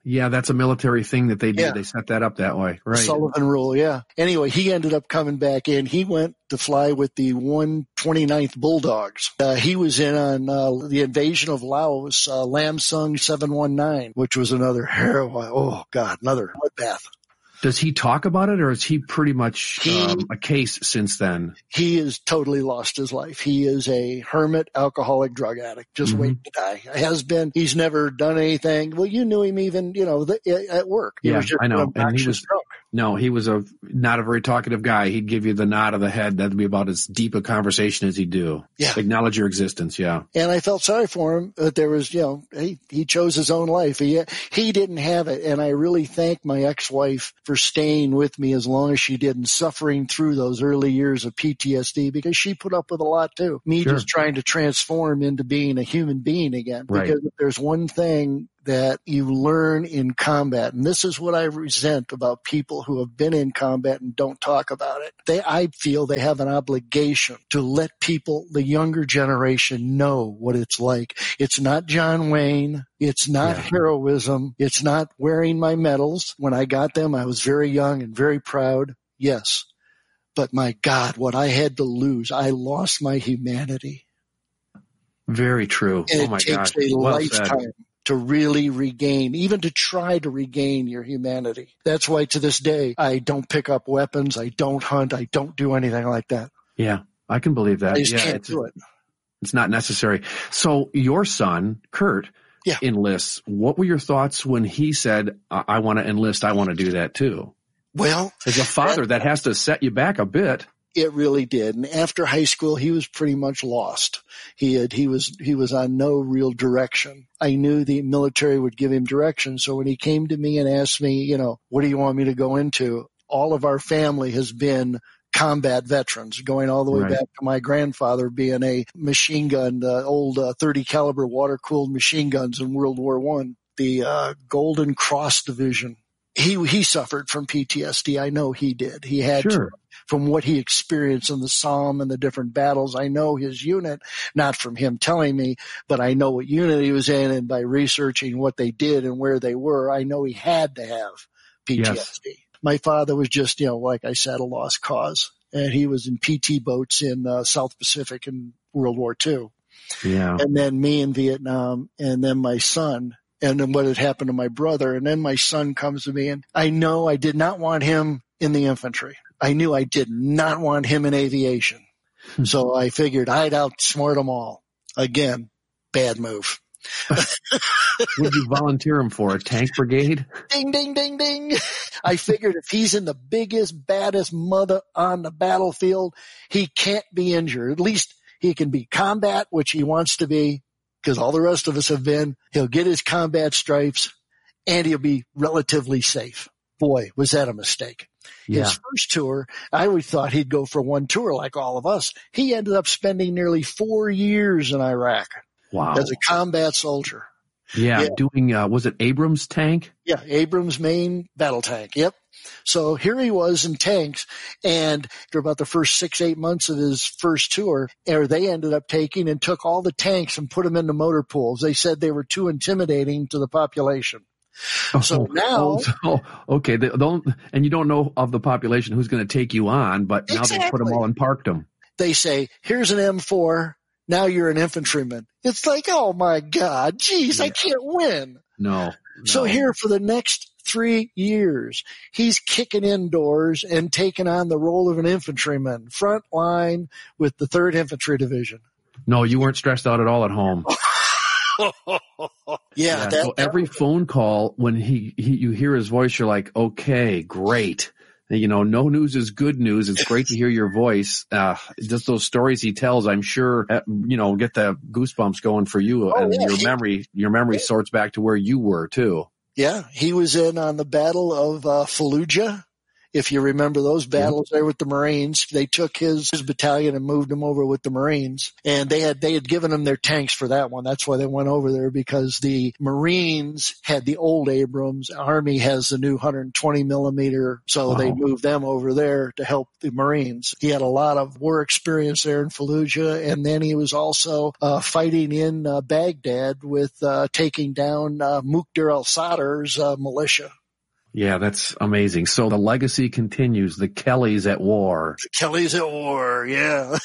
Yeah, that's a military thing that they do. Yeah. They set that up that way. Right. Sullivan Rule, yeah. Anyway, he ended up coming back in. He went to fly with the 129th Bulldogs. He was in on the invasion of Laos, Lam Sung 719, which was another heroin. Oh, God, another bloodbath. Does he talk about it, or is he pretty much a case since then? He has totally lost his life. He is a hermit, alcoholic, drug addict, just waiting to die. Has been. He's never done anything. Well, you knew him even, at work. He was just I know. an obnoxious drunk. No, he was not a very talkative guy. He'd give you the nod of the head. That'd be about as deep a conversation as he'd do. Yeah. Acknowledge your existence, yeah. And I felt sorry for him, but there was, he chose his own life. He didn't have it. And I really thank my ex-wife for staying with me as long as she did and suffering through those early years of PTSD, because she put up with a lot too. Me just trying to transform into being a human being again. Right. Because if there's one thing that you learn in combat, and this is what I resent about people who have been in combat and don't talk about it. I feel they have an obligation to let people, the younger generation, know what it's like. It's not John Wayne. It's not heroism. It's not wearing my medals. When I got them, I was very young and very proud. Yes. But my God, what I had to lose, I lost my humanity. Very true. And oh my God. It takes a well lifetime said. to really regain, even to try to regain your humanity. That's why to this day, I don't pick up weapons. I don't hunt. I don't do anything like that. Yeah, I can believe that. I just can't do it. It's not necessary. So your son, Kurt, enlists. What were your thoughts when he said, I want to enlist, I want to do that too? Well, as a father, that has to set you back a bit. It really did. And after high school, he was pretty much lost. He was on no real direction. I knew the military would give him direction. So when he came to me and asked me, what do you want me to go into? All of our family has been combat veterans, going all the way back to my grandfather being a machine gun, old 30 caliber water cooled machine guns in World War I, the Golden Cross Division. He suffered from PTSD. I know he did. He had to. From what he experienced in the Somme and the different battles, I know his unit, not from him telling me, but I know what unit he was in, and by researching what they did and where they were, I know he had to have PTSD. Yes. My father was just, like I said, a lost cause, and he was in PT boats in South Pacific in World War II. Yeah. And then me in Vietnam, and then my son, and then what had happened to my brother, and then my son comes to me, and I know I did not want him in the infantry. I knew I did not want him in aviation. So I figured I'd outsmart them all. Again, bad move. Would you volunteer him for a tank brigade? Ding, ding, ding, ding. I figured if he's in the biggest, baddest mother on the battlefield, he can't be injured. At least he can be combat, which he wants to be, because all the rest of us have been. He'll get his combat stripes, and he'll be relatively safe. Boy, was that a mistake. Yeah. His first tour, I always thought he'd go for one tour like all of us. He ended up spending nearly 4 years in Iraq. Wow. As a combat soldier. Yeah. Doing, was it Abrams tank? Yeah, Abrams main battle tank. Yep. So here he was in tanks, and after about the first 6-8 months of his first tour, they ended up taking and took all the tanks and put them into motor pools. They said they were too intimidating to the population. So now, okay, and you don't know of the population who's going to take you on, but now they put them all and parked them. They say, here's an M4. Now you're an infantryman. It's like, oh my God, geez, I can't win. No. So here for the next 3 years, he's kicking indoors and taking on the role of an infantryman, front line with the 3rd Infantry Division. No, you weren't stressed out at all at home. Yeah. So every phone call, when you hear his voice, you're like, okay, great. No news is good news. It's great to hear your voice. Just those stories he tells, I'm sure, get the goosebumps going for you. Your memory sorts back to where you were too. Yeah. He was in on the Battle of Fallujah, If you remember those battles there with the Marines, they took his battalion and moved him over with the Marines. And they had given him their tanks for that one. That's why they went over there, because the Marines had the old Abrams. Army has the new 120 millimeter. So they moved them over there to help the Marines. He had a lot of war experience there in Fallujah. And then he was also fighting in Baghdad with taking down Muqtar al-Sadr's militia. Yeah, that's amazing. So the legacy continues. The Kellys at war. The Kellys at war, yeah.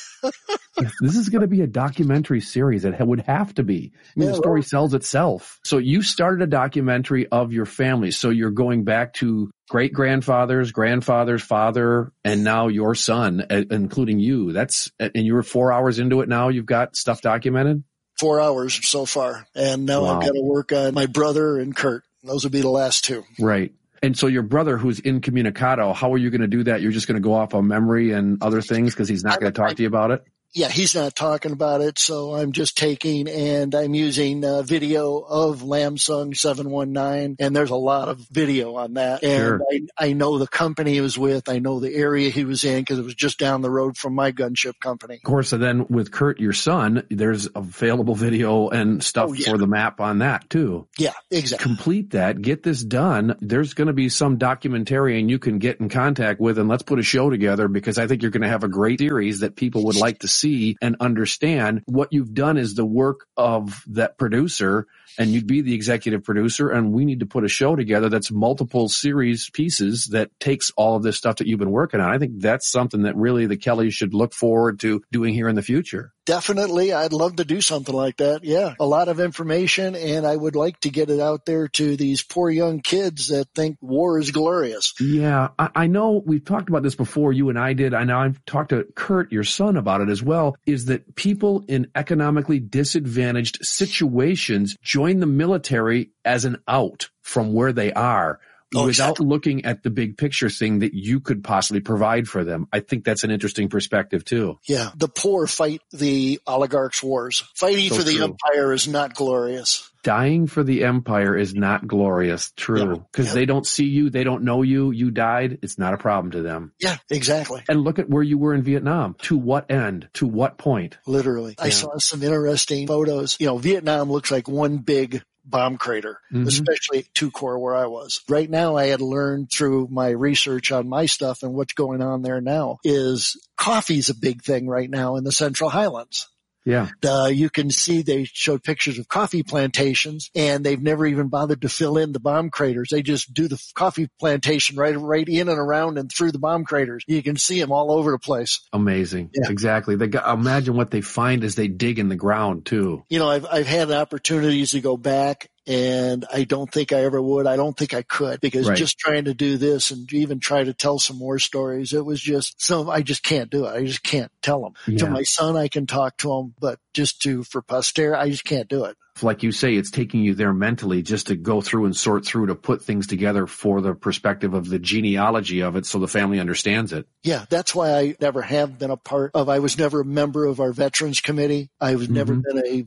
This is going to be a documentary series. It would have to be. I mean, the story sells itself. So you started a documentary of your family. So you're going back to great-grandfather's, grandfather's father, and now your son, including you. And you were 4 hours into it now? You've got stuff documented? 4 hours so far. And now I've got to work on my brother and Kurt. Those would be the last two. Right. And so your brother, who's incommunicado, how are you going to do that? You're just going to go off on memory and other things because he's not going to talk to you about it? Yeah, he's not talking about it, so I'm just taking and I'm using video of Lamsung 719, and there's a lot of video on that. And sure. I know the company he was with. I know the area he was in because it was just down the road from my gunship company. Of course, and then with Kurt, your son, there's available video and stuff for the map on that, too. Yeah, exactly. Complete that. Get this done. There's going to be some documentarian you can get in contact with, and let's put a show together because I think you're going to have a great series that people would like to see and understand. What you've done is the work of that producer, and you'd be the executive producer, and we need to put a show together that's multiple series pieces that takes all of this stuff that you've been working on. I think that's something that really the Kellys should look forward to doing here in the future. Definitely. I'd love to do something like that. Yeah. A lot of information, and I would like to get it out there to these poor young kids that think war is glorious. Yeah. I know we've talked about this before, you and I did. I know I've talked to Kurt, your son, about it as well, is that people in economically disadvantaged situations join the military as an out from where they are. Without looking at the big picture thing that you could possibly provide for them. I think that's an interesting perspective, too. Yeah. The poor fight the oligarchs' wars. Fighting for the empire is not glorious. Dying for the empire is not glorious. True. Because they don't see you. They don't know you. You died. It's not a problem to them. Yeah, exactly. And look at where you were in Vietnam. To what end? To what point? Literally. Yeah. I saw some interesting photos. Vietnam looks like one big bomb crater, especially at 2 Corps where I was. Right now, I had learned through my research on my stuff and what's going on there now is coffee's a big thing right now in the Central Highlands. Yeah. You can see they showed pictures of coffee plantations, and they've never even bothered to fill in the bomb craters. They just do the coffee plantation right in and around and through the bomb craters. You can see them all over the place. Amazing. Yeah. Exactly. Imagine what they find as they dig in the ground, too. I've had opportunities to go back, and I don't think I ever would. I don't think I could, because just trying to do this and even try to tell some more stories, it was just I just can't do it. I just can't tell them. Yeah. To my son, I can talk to him, but for posterity, I just can't do it. Like you say, it's taking you there mentally just to go through and sort through to put things together for the perspective of the genealogy of it so the family understands it. Yeah, that's why I never have been I was never a member of our Veterans Committee. I was never been a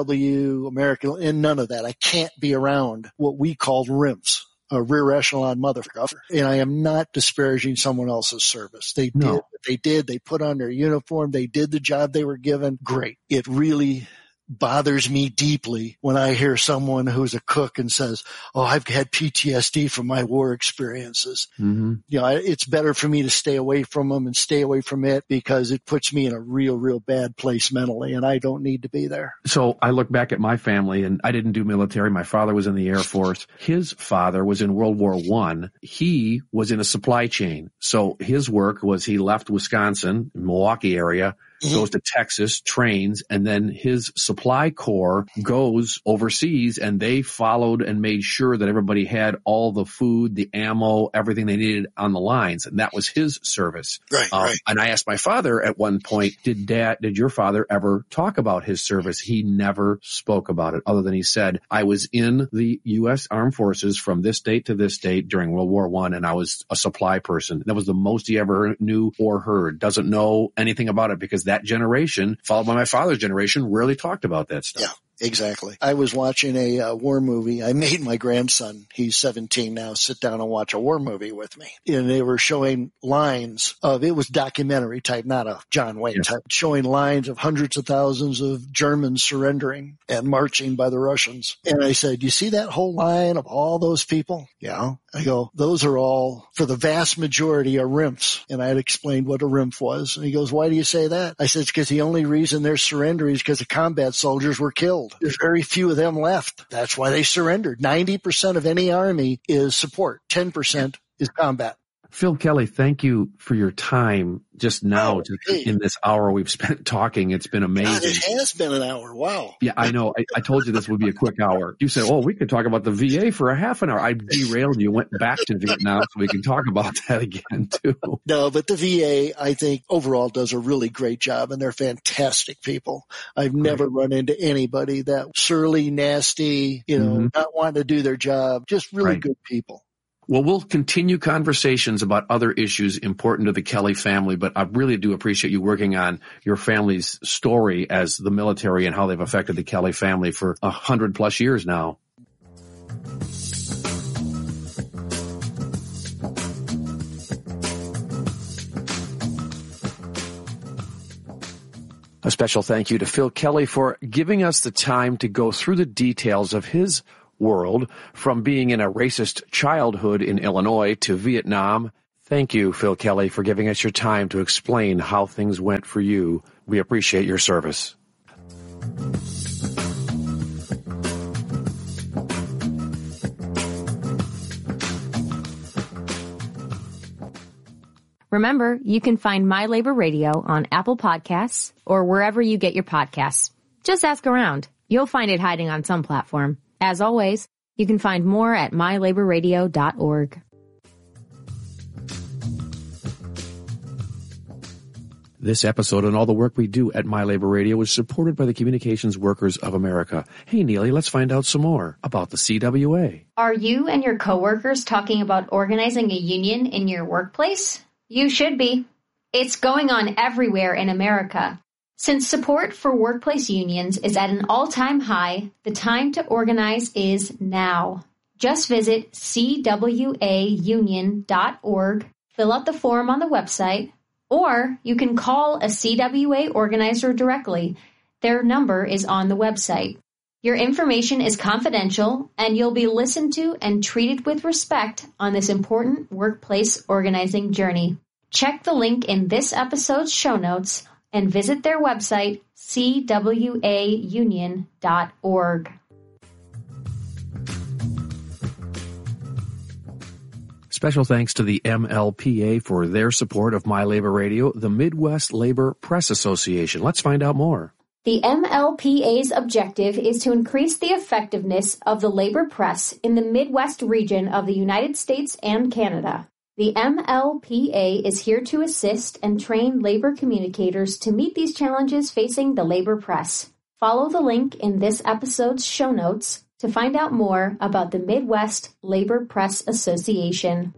VFW, American, and none of that. I can't be around what we called RIMS. A rear echelon motherfucker. And I am not disparaging someone else's service. They did what they did. They put on their uniform. They did the job they were given. Great. It really bothers me deeply when I hear someone who's a cook and says, I've had PTSD from my war experiences. It's better for me to stay away from them and stay away from it because it puts me in a real, real bad place mentally, and I don't need to be there. So I look back at my family, and I didn't do military. My father was in the Air Force. His father was in World War I. He was in a supply chain. So his work was he left Wisconsin, Milwaukee area, goes to Texas, trains, and then his supply corps goes overseas, and they followed and made sure that everybody had all the food, the ammo, everything they needed on the lines. And that was his service. Right. And I asked my father at one point, did your father ever talk about his service? He never spoke about it, other than he said, I was in the U.S. Armed Forces from this date to this date during World War I, and I was a supply person. That was the most he ever knew or heard. Doesn't know anything about it because that generation, followed by my father's generation, rarely talked about that stuff. Exactly. I was watching a war movie. I made my grandson, he's 17 now, sit down and watch a war movie with me. And they were showing lines of, it was documentary type, not a John Wayne type, showing lines of hundreds of thousands of Germans surrendering and marching by the Russians. And I said, you see that whole line of all those people? Yeah. I go, those are all, for the vast majority, are RIMFs. And I had explained what a RIMF was. And he goes, why do you say that? I said, it's because the only reason they're surrendering is because the combat soldiers were killed. There's very few of them left. That's why they surrendered. 90% of any army is support. 10% is combat. Phil Kelly, thank you for your time just now in this hour we've spent talking. It's been amazing. God, it has been an hour. Wow. Yeah, I know. I told you this would be a quick hour. You said, we could talk about the VA for a half an hour. I derailed you, went back to Vietnam so we can talk about that again, too. No, but the VA, I think, overall does a really great job, and they're fantastic people. I've never run into anybody that surly, nasty, not wanting to do their job. Just really good people. Well, we'll continue conversations about other issues important to the Kelly family, but I really do appreciate you working on your family's story as the military and how they've affected the Kelly family for 100+ years now. A special thank you to Phil Kelly for giving us the time to go through the details of his world, from being in a racist childhood in Illinois to Vietnam. Thank you, Phil Kelly, for giving us your time to explain how things went for you. We appreciate your service. Remember, you can find My Labor Radio on Apple Podcasts or wherever you get your podcasts. Just ask around. You'll find it hiding on some platform. As always, you can find more at mylaborradio.org. This episode and all the work we do at My Labor Radio is supported by the Communications Workers of America. Hey, Neely, let's find out some more about the CWA. Are you and your coworkers talking about organizing a union in your workplace? You should be. It's going on everywhere in America. Since support for workplace unions is at an all-time high, the time to organize is now. Just visit cwaunion.org, fill out the form on the website, or you can call a CWA organizer directly. Their number is on the website. Your information is confidential, and you'll be listened to and treated with respect on this important workplace organizing journey. Check the link in this episode's show notes and visit their website, cwaunion.org. Special thanks to the MLPA for their support of My Labor Radio, the Midwest Labor Press Association. Let's find out more. The MLPA's objective is to increase the effectiveness of the labor press in the Midwest region of the United States and Canada. The MLPA is here to assist and train labor communicators to meet these challenges facing the labor press. Follow the link in this episode's show notes to find out more about the Midwest Labor Press Association.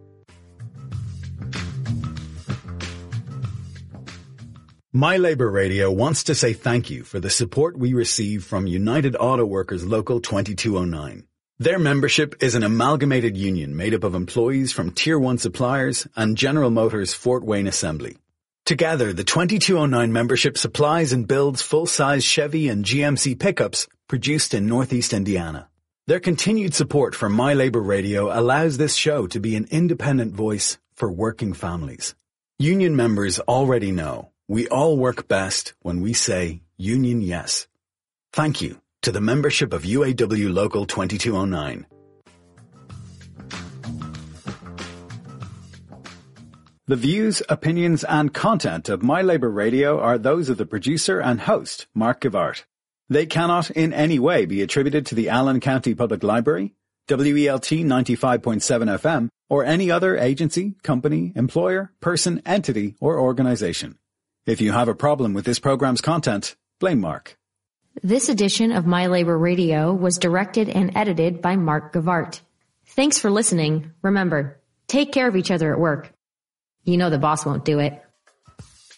My Labor Radio wants to say thank you for the support we receive from United Auto Workers Local 2209. Their membership is an amalgamated union made up of employees from Tier 1 suppliers and General Motors Fort Wayne Assembly. Together, the 2209 membership supplies and builds full-size Chevy and GMC pickups produced in Northeast Indiana. Their continued support for My Labor Radio allows this show to be an independent voice for working families. Union members already know we all work best when we say union yes. Thank you to the membership of UAW Local 2209. The views, opinions, and content of My Labor Radio are those of the producer and host, Mark Givart. They cannot in any way be attributed to the Allen County Public Library, WELT 95.7 FM, or any other agency, company, employer, person, entity, or organization. If you have a problem with this program's content, blame Mark. This edition of My Labor Radio was directed and edited by Mark Givart. Thanks for listening. Remember, take care of each other at work. You know the boss won't do it.